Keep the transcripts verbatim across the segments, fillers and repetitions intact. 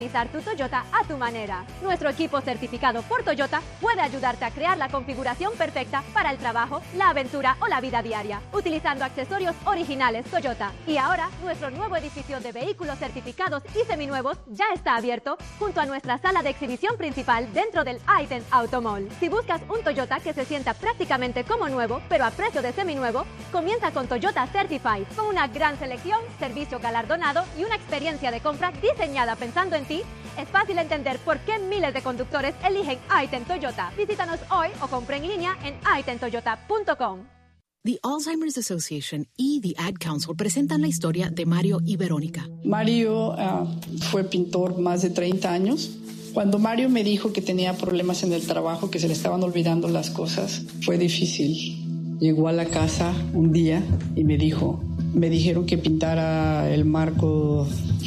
tu Toyota a tu manera. Nuestro equipo certificado por Toyota puede ayudarte a crear la configuración perfecta para el trabajo, la aventura o la vida diaria, utilizando accesorios originales Toyota. Y ahora, nuestro nuevo edificio de vehículos certificados y seminuevos ya está abierto junto a nuestra sala de exhibición principal dentro del i ten Automall. Si buscas un Toyota que se sienta prácticamente como nuevo, pero a precio de seminuevo, comienza con Toyota Certified, con una gran selección, servicio galardonado y una experiencia de compra diseñada pensando en ti. Es fácil entender por qué miles de conductores eligen i ten Toyota. Visítanos hoy o compra en línea en i ten toyota punto com. The Alzheimer's Association y The Ad Council presentan la historia de Mario y Verónica. Mario uh, fue pintor más de treinta años. Cuando Mario me dijo que tenía problemas en el trabajo, que se le estaban olvidando las cosas, fue difícil. Llegó a la casa un día y me dijo, me dijeron que pintara el marco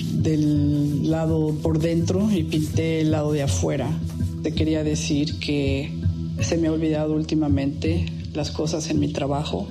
del lado por dentro y pinté el lado de afuera. Te quería decir que se me ha olvidado últimamente las cosas en mi trabajo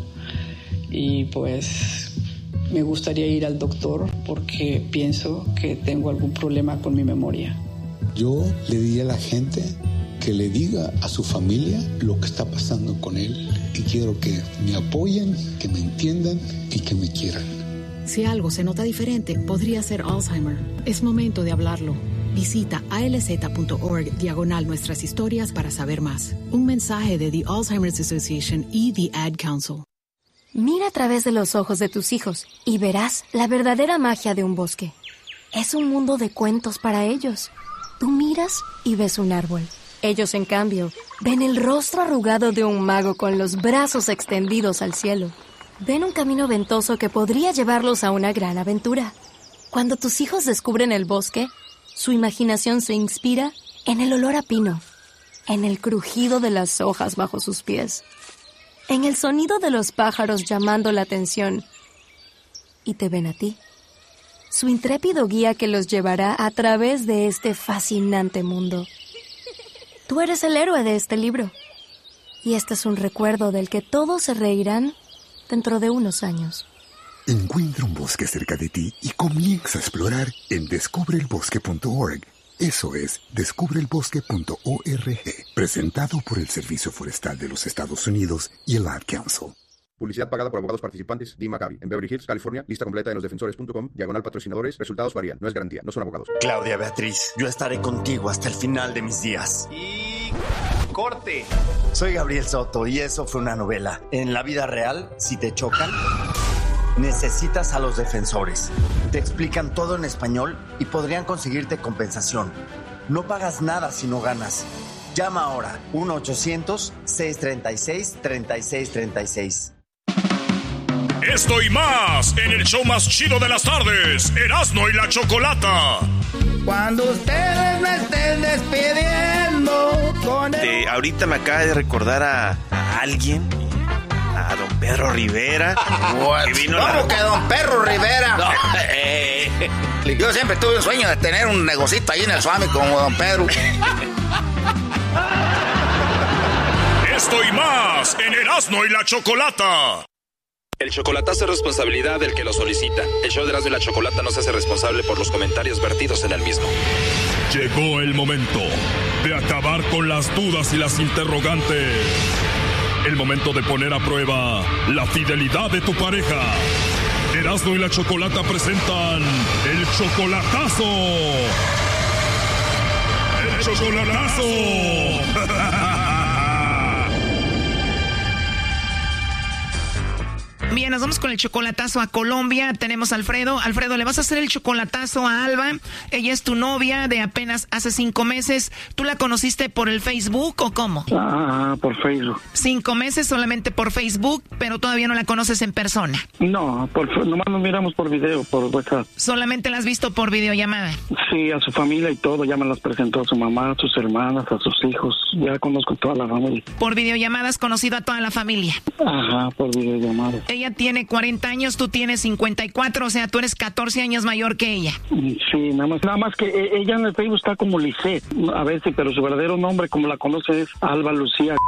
y pues me gustaría ir al doctor porque pienso que tengo algún problema con mi memoria. Yo le diría a la gente que le diga a su familia lo que está pasando con él y quiero que me apoyen, que me entiendan y que me quieran. Si algo se nota diferente, podría ser Alzheimer. Es momento de hablarlo. Visita alz.org diagonal nuestras historias para saber más. Un mensaje de The Alzheimer's Association y The Ad Council. Mira a través de los ojos de tus hijos y verás la verdadera magia de un bosque. Es un mundo de cuentos para ellos. Tú miras y ves un árbol. Ellos, en cambio, ven el rostro arrugado de un mago con los brazos extendidos al cielo. Ven un camino ventoso que podría llevarlos a una gran aventura. Cuando tus hijos descubren el bosque, su imaginación se inspira en el olor a pino, en el crujido de las hojas bajo sus pies, en el sonido de los pájaros llamando la atención. Y te ven a ti, su intrépido guía que los llevará a través de este fascinante mundo. Tú eres el héroe de este libro. Y este es un recuerdo del que todos se reirán dentro de unos años. Encuentra un bosque cerca de ti y comienza a explorar en descubre el bosque punto org. Eso es descubre el bosque punto org. Presentado por el Servicio Forestal de los Estados Unidos y el Ad Council. Publicidad pagada por abogados participantes. Dee Maccabi. En Beverly Hills, California. Lista completa en los defensores punto com. Diagonal patrocinadores. Resultados varían. No es garantía. No son abogados. Claudia Beatriz, yo estaré contigo hasta el final de mis días. Y... corte. Soy Gabriel Soto y eso fue una novela. En la vida real, si te chocan, necesitas a los defensores. Te explican todo en español y podrían conseguirte compensación. No pagas nada si no ganas. Llama ahora. uno ochocientos, seiscientos treinta y seis, treinta y seis treinta y seis. Esto y más en el show más chido de las tardes, Erasmo y la Chocolata. Cuando ustedes me estén despidiendo con el... De, ahorita me acaba de recordar a, a alguien, a don Pedro Rivera. Que vino ¿Cómo la... que don Pedro Rivera? No, eh. Yo siempre tuve un sueño de tener un negocito ahí en el Suami como don Pedro. Esto y más en Erasmo y la Chocolata. El chocolatazo es responsabilidad del que lo solicita. El show de Erasmo y la Chocolata no se hace responsable por los comentarios vertidos en el mismo. Llegó el momento de acabar con las dudas y las interrogantes. El momento de poner a prueba la fidelidad de tu pareja. Erasmo y la Chocolata presentan el chocolatazo. ¡El chocolatazo! Bien, nos vamos con el chocolatazo a Colombia. Tenemos a Alfredo. Alfredo, le vas a hacer el chocolatazo a Alba. Ella es tu novia de apenas hace cinco meses. ¿Tú la conociste por el Facebook o cómo? Ah, por Facebook. Cinco meses solamente por Facebook, pero todavía no la conoces en persona. No, por, nomás nos miramos por video, por WhatsApp. ¿Solamente la has visto por videollamada? Sí, a su familia y todo. Ya me las presentó a su mamá, a sus hermanas, a sus hijos. Ya conozco toda la familia. Por videollamada has conocido a toda la familia. Ajá, por videollamada. Ella tiene cuarenta años, tú tienes cincuenta y cuatro, o sea, tú eres catorce años mayor que ella. Sí, nada más, nada más que ella en el Facebook está como Lisette, a ver si, pero su verdadero nombre, como la conoce, es Alba Lucía.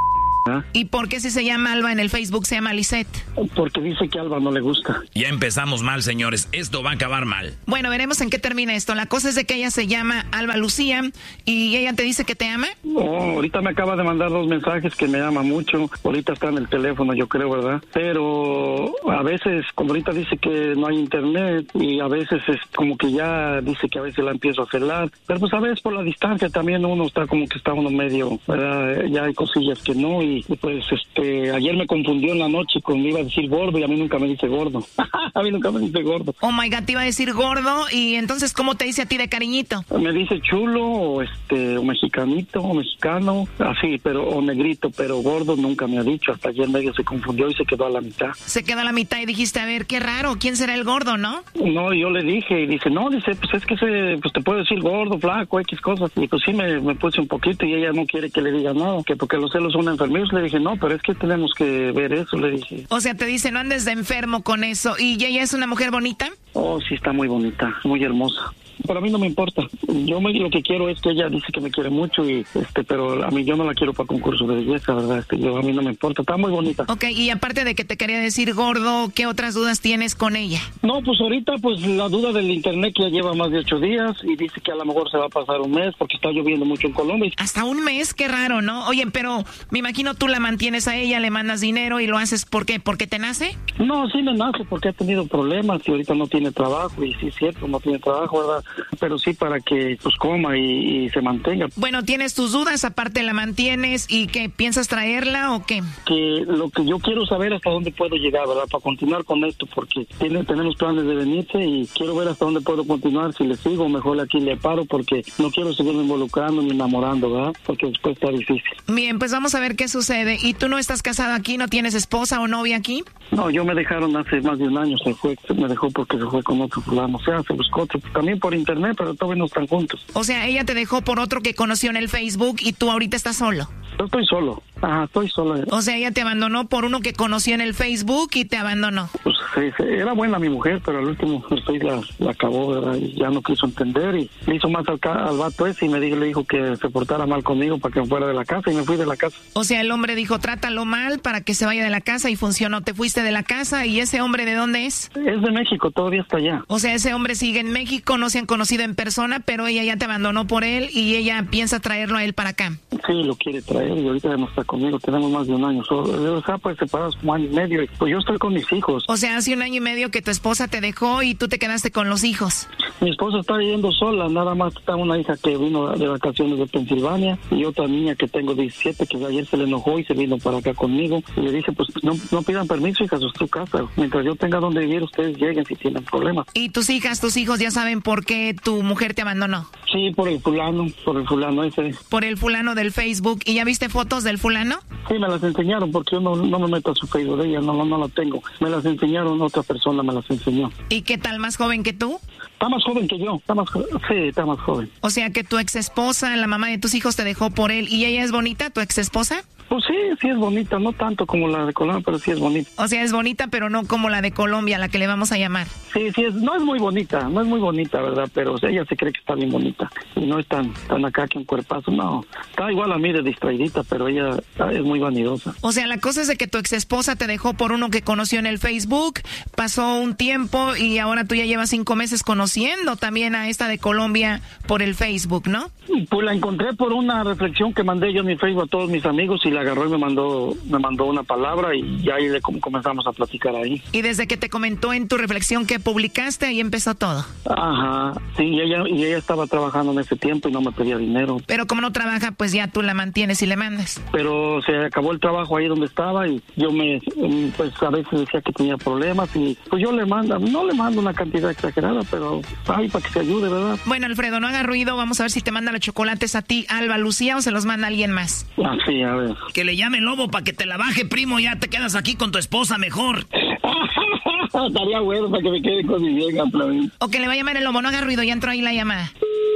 ¿Ah? ¿Y por qué si se llama Alba en el Facebook se llama Lisette? Porque dice que a Alba no le gusta. Ya empezamos mal, señores. Esto va a acabar mal. Bueno, veremos en qué termina esto. La cosa es de que ella se llama Alba Lucía y ella te dice que te ama. Oh, ahorita me acaba de mandar dos mensajes que me ama mucho. Ahorita está en el teléfono, yo creo, ¿verdad? Pero a veces, como ahorita dice que no hay internet y a veces es como que ya dice que a veces la empiezo a celar. Pero pues a veces por la distancia también uno está como que está uno medio, ¿verdad? Ya hay cosillas que no y pues este ayer me confundió en la noche con me iba a decir gordo y a mí nunca me dice gordo. A mí nunca me dice gordo. Oh my God, te iba a decir gordo y entonces ¿cómo te dice a ti de cariñito? Me dice chulo o este o mexicanito o mexicano, así, pero o negrito, pero gordo nunca me ha dicho. Hasta ayer medio se confundió y se quedó a la mitad. Se quedó a la mitad y dijiste, a ver, qué raro, ¿quién será el gordo, no? No, yo le dije y dice, no, dice, pues es que se, pues te puedo decir gordo, flaco, X cosas. Y pues sí me, me puse un poquito y ella no quiere que le diga nada, que porque los celos son enfermos. Le dije, no, pero es que tenemos que ver eso, le dije. O sea, te dice, no andes de enfermo con eso. ¿Y ella es una mujer bonita? Oh, sí, está muy bonita, muy hermosa. Pero a mí no me importa. Yo me, lo que quiero es que ella dice que me quiere mucho y este, pero a mí yo no la quiero para concurso de belleza, ¿verdad? Este, yo a mí no me importa. Está muy bonita. Ok, y aparte de que te quería decir gordo, ¿qué otras dudas tienes con ella? No, pues ahorita pues la duda del internet que ya lleva más de ocho días y dice que a lo mejor se va a pasar un mes porque está lloviendo mucho en Colombia. Hasta un mes, qué raro, ¿no? Oye, pero me imagino tú la mantienes a ella, le mandas dinero y lo haces ¿por qué? ¿Porque te nace? No, sí me nace porque ha tenido problemas y ahorita no tiene trabajo y sí es cierto, no tiene trabajo, ¿verdad? Pero sí para que pues coma y, y se mantenga. Bueno, tienes tus dudas, aparte la mantienes y ¿qué? ¿Piensas traerla o qué? Que lo que yo quiero saber hasta dónde puedo llegar, ¿verdad? Para continuar con esto porque tiene, tenemos planes de venirse y quiero ver hasta dónde puedo continuar, si le sigo mejor aquí le paro porque no quiero seguirme involucrando ni enamorando, ¿verdad? Porque después está difícil. Bien, pues vamos a ver qué sucede. ¿Y tú no estás casado aquí? ¿No tienes esposa o novia aquí? No, yo me dejaron hace más de un año, se fue, me dejó porque se fue con otro fulano, o sea, se buscó otro, también por internet, pero todavía no están juntos. O sea, ella te dejó por otro que conoció en el Facebook y tú ahorita estás solo. Yo estoy solo, ajá, estoy solo. O sea, ella te abandonó por uno que conoció en el Facebook y te abandonó. Pues sí, sí, era buena mi mujer, pero al último estoy la, la acabó, ¿verdad? Y ya no quiso entender y le hizo más al, al vato ese y me dijo, le dijo que se portara mal conmigo para que me fuera de la casa y me fui de la casa. O sea, el hombre dijo, trátalo mal para que se vaya de la casa y funcionó. Te fuiste de la casa y ese hombre, ¿de dónde es? Es de México, todavía está allá. O sea, ese hombre sigue en México, no se han conocido en persona, pero ella ya te abandonó por él y ella piensa traerlo a él para acá. Sí, lo quiere traer y ahorita ya no está conmigo, tenemos más de un año solo, o sea, pues separados como año y medio, y pues yo estoy con mis hijos. O sea, hace un año y medio que tu esposa te dejó y tú te quedaste con los hijos. Mi esposa está viviendo sola, nada más está una hija que vino de vacaciones de Pensilvania y otra niña que tengo diecisiete que ayer se le enojó y se vino para acá conmigo y le dije, pues no, no pidan permiso, hijas, es tu casa, mientras yo tenga donde vivir ustedes lleguen si tienen problemas. ¿Y tus hijas, tus hijos ya saben por qué tu mujer te abandonó? Sí, por el fulano, por el fulano ese. Por el fulano del Facebook. ¿Y ya viste fotos del fulano? Sí, me las enseñaron porque yo no, no me meto a su Facebook de ella, no, no, no la tengo. Me las enseñaron, otra persona me las enseñó. ¿Y qué tal, más joven que tú? Está más joven que yo, está más sí, está más joven. O sea que tu ex esposa, la mamá de tus hijos, te dejó por él y ella es bonita, tu ex esposa. Pues sí, sí es bonita, no tanto como la de Colombia, pero sí es bonita. O sea, es bonita, pero no como la de Colombia, la que le vamos a llamar. Sí, sí, es, no es muy bonita, no es muy bonita, ¿verdad? Pero o sea, ella se cree que está bien bonita. Y no es tan, tan acá que un cuerpazo, no. Está igual a mí de distraidita, pero ella es muy vanidosa. O sea, la cosa es de que tu ex esposa te dejó por uno que conoció en el Facebook, pasó un tiempo y ahora tú ya llevas cinco meses conociendo también a esta de Colombia por el Facebook, ¿no? Pues la encontré por una reflexión que mandé yo en mi Facebook a todos mis amigos y la agarró y me mandó me mandó una palabra y ya ahí le comenzamos a platicar ahí. Y desde que te comentó en tu reflexión que publicaste, ahí empezó todo. Ajá, sí, y ella, y ella estaba trabajando en ese tiempo y no me pedía dinero. Pero como no trabaja, pues ya tú la mantienes y le mandas. Pero se acabó el trabajo ahí donde estaba y yo me, pues a veces decía que tenía problemas y pues yo le mando, no le mando una cantidad exagerada, pero ay, para que se ayude, ¿verdad? Bueno, Alfredo, no haga ruido, vamos a ver si te manda los chocolates a ti, Alba Lucía, o se los manda alguien más. Ah, sí, a ver. Que le llame el Lobo para que te la baje, primo, ya te quedas aquí con tu esposa mejor. Estaría bueno para que me quede con mi vieja, Flavio. O que le va a llamar el Lobo, no haga ruido, ya entró ahí la llamada.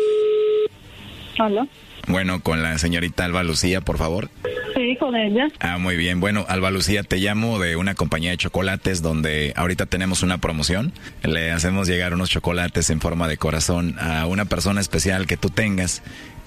¿Hola? Bueno, con la señorita Alba Lucía, por favor. Sí, con ella. Ah, muy bien. Bueno, Alba Lucía, te llamo de una compañía de chocolates donde ahorita tenemos una promoción. Le hacemos llegar unos chocolates en forma de corazón a una persona especial que tú tengas.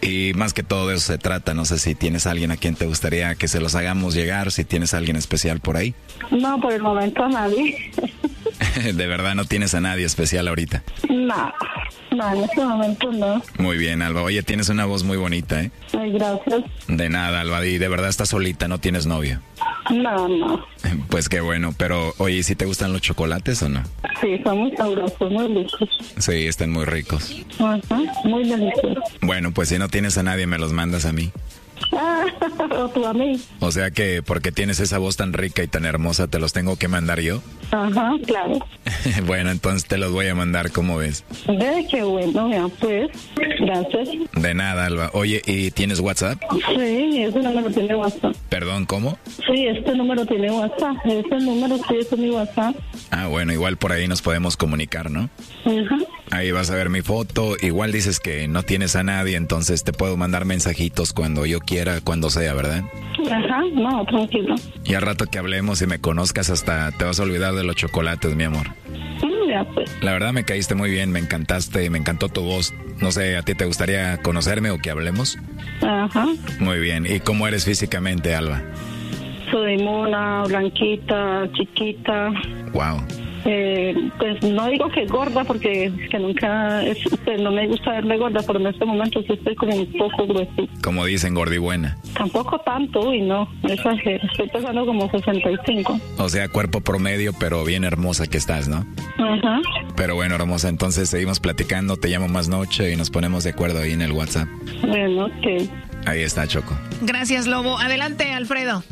Y más que todo de eso se trata. No sé si tienes a alguien a quien te gustaría que se los hagamos llegar, si tienes a alguien especial por ahí. No, por el momento nadie. ¿De verdad no tienes a nadie especial ahorita? No, no, en este momento no. Muy bien, Alba. Oye, tienes una voz muy bonita, ¿eh? Ay, gracias. De nada, Alba. Y de verdad estás solita, no tienes novio. No, no. Pues qué bueno, pero oye, ¿sí te gustan los chocolates o no? Sí, son muy sabrosos, muy ricos. Sí, están muy ricos. Ajá, muy deliciosos. Bueno, pues si no tienes a nadie, me los mandas a mí. Ah, o tú a mí. O sea que porque tienes esa voz tan rica y tan hermosa, ¿te los tengo que mandar yo? Ajá, claro. Bueno, entonces te los voy a mandar, ¿cómo ves? De qué bueno, ya pues. Gracias. De nada, Alba. Oye, ¿y tienes WhatsApp? Sí, ese número tiene WhatsApp. Perdón, ¿cómo? Sí, este número tiene WhatsApp. Ese número sí es mi WhatsApp. Ah, bueno, igual por ahí nos podemos comunicar, ¿no? Ajá. Ahí vas a ver mi foto. Igual dices que no tienes a nadie, entonces te puedo mandar mensajitos cuando yo quiera, cuando sea, ¿verdad? Ajá, no, tranquilo. Y al rato que hablemos y me conozcas hasta te vas a olvidar de los chocolates, mi amor. Ya, pues. La verdad me caíste muy bien, me encantaste, me encantó tu voz. No sé, ¿a ti te gustaría conocerme o que hablemos? Ajá. Muy bien. ¿Y cómo eres físicamente, Alba? Soy mona, blanquita, chiquita. Wow. Eh, pues no digo que gorda porque que nunca es, pues no me gusta verme gorda, pero en este momento sí estoy como un poco gruesita. Como dicen, gordibuena. Tampoco tanto, y no, exagero. Estoy pesando como sesenta y cinco. O sea, cuerpo promedio, pero bien hermosa que estás, ¿no? Ajá. Pero bueno, hermosa, entonces seguimos platicando, te llamo más noche y nos ponemos de acuerdo ahí en el WhatsApp. Bueno, ok. Ahí está, Choco. Gracias, Lobo. Adelante, Alfredo.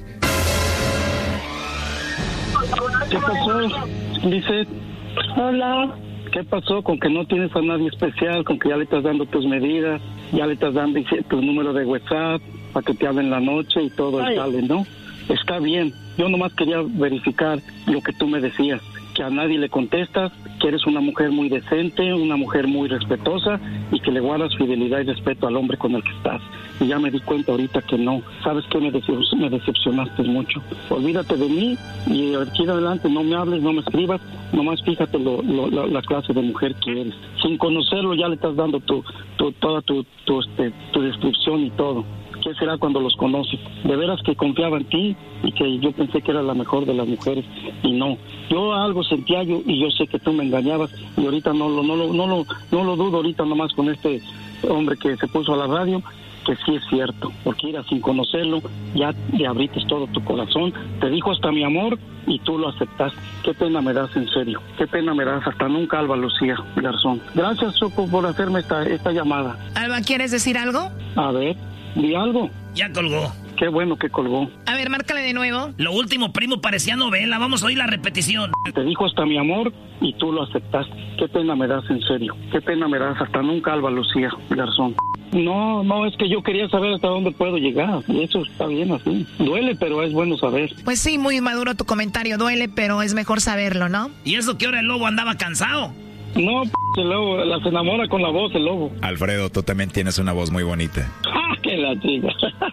¿Qué pasó? Dice, hola. ¿Qué pasó con que no tienes a nadie especial, con que ya le estás dando tus medidas, ya le estás dando tu número de WhatsApp para que te hablen la noche y todo Ay. sale, ¿no? Está bien, yo nomás quería verificar lo que tú me decías, que a nadie le contestas, que eres una mujer muy decente, una mujer muy respetuosa y que le guardas fidelidad y respeto al hombre con el que estás. Y ya me di cuenta ahorita que no. ¿Sabes qué? Me, decep- me decepcionaste mucho. Olvídate de mí y de aquí en adelante no me hables, no me escribas, nomás fíjate lo, lo, la, la clase de mujer que eres. Sin conocerlo ya le estás dando tu, tu, toda tu, tu, este, tu descripción y todo. ¿Qué será cuando los conoces? De veras que confiaba en ti y que yo pensé que era la mejor de las mujeres y no. Yo algo sentía yo y yo sé que tú me engañabas y ahorita no lo no lo no lo no lo dudo ahorita nomás con este hombre que se puso a la radio, que sí es cierto, porque ir sin conocerlo ya le abriste todo tu corazón, te dijo hasta mi amor y tú lo aceptaste. Qué pena me das, en serio, qué pena me das, hasta nunca, Alba Lucía Garzón. Gracias, Choco, por hacerme esta esta llamada. Alba, ¿quieres decir algo? A ver, di algo. Ya colgó. Qué bueno que colgó. A ver, márcale de nuevo. Lo último, primo, parecía novela. Vamos a oír la repetición. Te dijo hasta mi amor y tú lo aceptaste. Qué pena me das, en serio. Qué pena me das, hasta nunca, Alba Lucía Garzón. No, no, es que yo quería saber hasta dónde puedo llegar. Y eso está bien así. Duele, pero es bueno saber. Pues sí, muy maduro tu comentario. Duele, pero es mejor saberlo, ¿no? ¿Y eso que ahora el lobo andaba cansado? No, p*** el lobo, la se enamora con la voz el lobo. Alfredo, tú también tienes una voz muy bonita. ¡Ah, que la chica!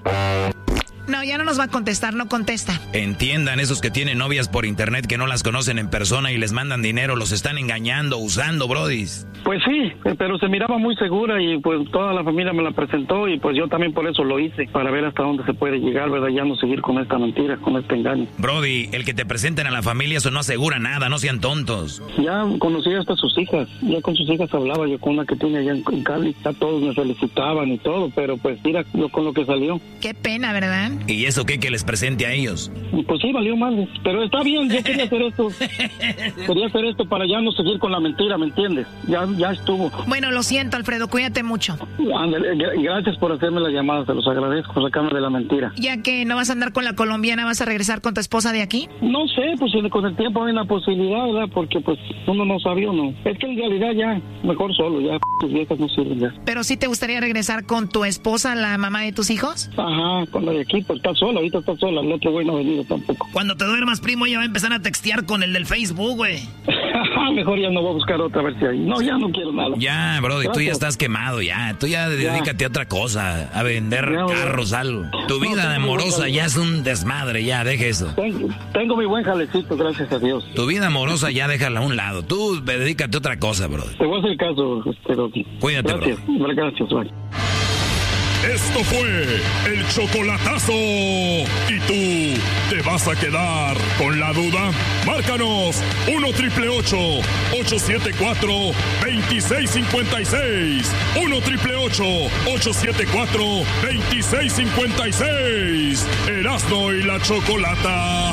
No, ya no nos va a contestar, no contesta. Entiendan, esos que tienen novias por internet que no las conocen en persona y les mandan dinero, los están engañando, usando, brodis. Pues sí, pero se miraba muy segura y pues toda la familia me la presentó y pues yo también por eso lo hice, para ver hasta dónde se puede llegar, ¿verdad? Ya no seguir con esta mentira, con este engaño. Brody, el que te presenten a la familia, eso no asegura nada, no sean tontos. Ya conocí hasta sus hijas, ya con sus hijas hablaba yo con una que tiene allá en, en Cali, ya todos me felicitaban y todo, pero pues mira lo, con lo que salió. Qué pena, ¿verdad? ¿Y eso qué que les presente a ellos? Pues sí, valió mal, pero está bien, yo quería hacer esto, quería hacer esto para ya no seguir con la mentira, ¿me entiendes? Ya, ya estuvo. Bueno, lo siento, Alfredo, cuídate mucho. Ándale, gracias por hacerme la llamada, se los agradezco, sacarme de la mentira. Ya que no vas a andar con la colombiana, ¿vas a regresar con tu esposa de aquí? No sé, pues con el tiempo hay una posibilidad, ¿verdad? Porque pues uno no sabe uno. Es que en realidad ya, mejor solo, ya, tus viejas no sirven ya. ¿Pero sí te gustaría regresar con tu esposa, la mamá de tus hijos? Ajá, con la de aquí, pues está sola, ahorita está sola, el otro güey no ha venido tampoco. Cuando te duermas, primo, ella va a empezar a textear con el del Facebook, güey. Mejor ya no voy a buscar otra, a ver si hay. No, ya no quiero nada. Ya, bro, y tú ya estás quemado, ya. Tú ya, ya. dedícate a otra cosa, a vender ya, carros, algo. Tu vida no, amorosa ya es un desmadre, ya, deja eso. Tengo, tengo mi buen jalecito, gracias a Dios. Tu vida amorosa ya déjala a un lado. Tú dedícate a otra cosa, bro. Te voy a hacer caso, este, Rocky. Cuídate, gracias, bro. Gracias, bye. Esto fue el chocolatazo. ¿Y tú te vas a quedar con la duda? Márcanos uno triple ocho, ocho siete cuatro, dos seis cinco seis. uno triple ocho, ocho siete cuatro, dos seis cinco seis. Erasmo y la Chocolata.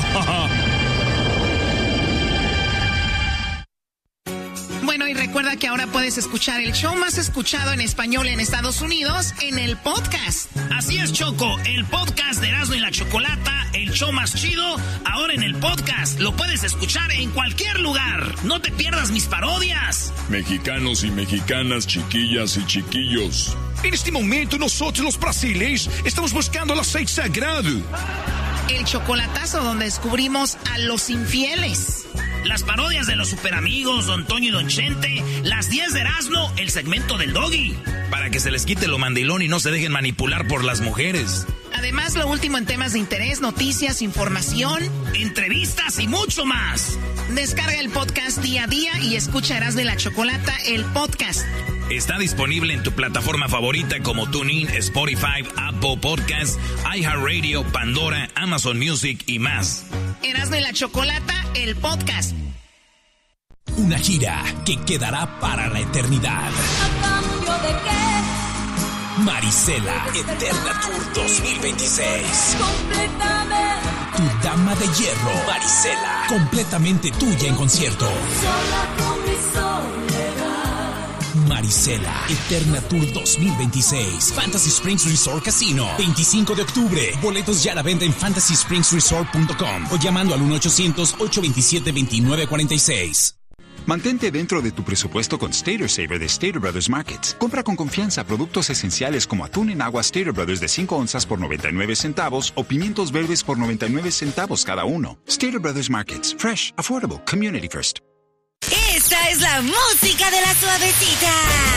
Bueno, y recuerda que ahora puedes escuchar el show más escuchado en español en Estados Unidos en el podcast. Así es, Choco, el podcast de Erasmo y la Chocolata, el show más chido, ahora en el podcast. Lo puedes escuchar en cualquier lugar. No te pierdas mis parodias. Mexicanos y mexicanas, chiquillas y chiquillos. En este momento nosotros los brasileños estamos buscando el aceite sagrado. El chocolatazo donde descubrimos a los infieles. Las parodias de los superamigos, Don Toño y Don Chente, las diez de Erasmo, el segmento del Doggy. Para que se les quite lo mandilón y no se dejen manipular por las mujeres. Además, lo último en temas de interés, noticias, información, entrevistas y mucho más. Descarga el podcast día a día y escucha Erasmo y la Chocolata, el podcast. Está disponible en tu plataforma favorita como TuneIn, Spotify, Apple Podcasts, iHeartRadio, Pandora, Amazon Music y más. Erasmo y la Chocolata, el podcast. Una gira que quedará para la eternidad. ¿A cambio de qué? Marisela, Eterna Tour dos mil veintiséis. Completamente. Tu dama de hierro, Marisela, completamente tuya en concierto. Sola con mi soledad. Marisela, Eterna Tour dos mil veintiséis. Fantasy Springs Resort Casino, veinticinco de octubre. Boletos ya a la venta en fantasy springs resort punto com o llamando al uno ochocientos, ocho veintisiete, veintinueve cuarenta y seis. Mantente dentro de tu presupuesto con Stater Saver de Stater Brothers Markets. Compra con confianza productos esenciales como atún en agua Stater Brothers de cinco onzas por noventa y nueve centavos o pimientos verdes por noventa y nueve centavos cada uno. Stater Brothers Markets. Fresh, affordable, community first. Esta es la música de la suavecita.